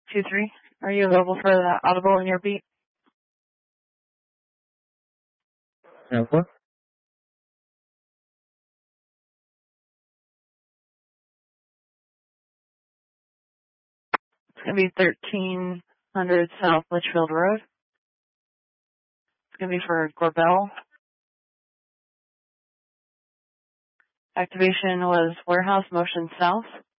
2-3. Are you available for the audible in your beat? No, what? It's going to be 1300 South Litchfield Road. It's going to be for Gorbel. Activation was warehouse motion south.